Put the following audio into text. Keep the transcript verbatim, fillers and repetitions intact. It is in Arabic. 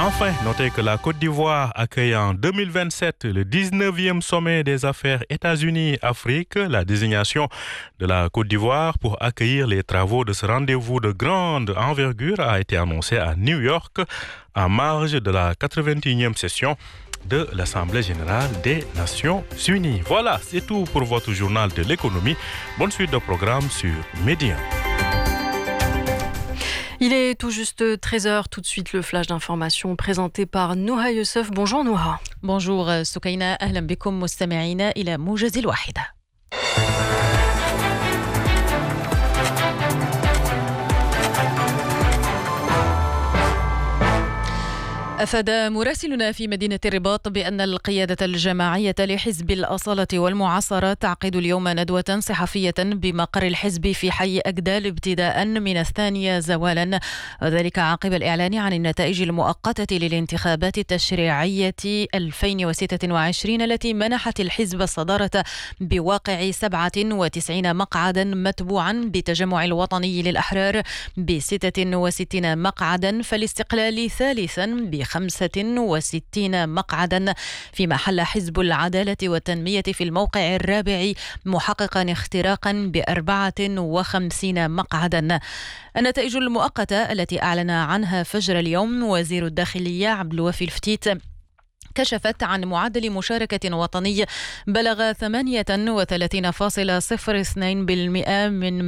Enfin, notez que la Côte d'Ivoire accueille en deux mille vingt-sept le dix-neuvième sommet des affaires États-Unis-Afrique. La désignation de la Côte d'Ivoire pour accueillir les travaux de ce rendez-vous de grande envergure a été annoncée à New York en marge de la quatre-vingt-unième session de l'Assemblée générale des Nations unies. Voilà, c'est tout pour votre journal de l'économie. Bonne suite de programme sur Média. Il est tout juste treize heures, tout de suite le flash d'information présenté par Nouha Youssef. Bonjour Nouha. Bonjour سكينة، أهلا بكم مستمعين إلى موجز الواحدة. أفاد مراسلنا في مدينة الرباط بأن القيادة الجماعية لحزب الأصالة والمعاصرة تعقد اليوم ندوة صحفية بمقر الحزب في حي أجدال ابتداء من الثانية زوالا، وذلك عقب الإعلان عن النتائج المؤقتة للانتخابات التشريعية ألفين وستة وعشرين التي منحت الحزب الصدارة بواقع سبعة وتسعين مقعدا، متبوعا بالتجمع الوطني للأحرار بستة وستين مقعدا، فالاستقلال ثالثا ب خمسة وستين مقعدا، فيما حل حزب العدالة والتنمية في الموقع الرابع محققا اختراقا بأربعة وخمسين مقعدا. النتائج المؤقتة التي أعلن عنها فجر اليوم وزير الداخلية عبد الوافي الفتيت كشفت عن معدل مشاركة وطني بلغ ثمانية وثلاثين فاصلة صفر اثنين بالمئة من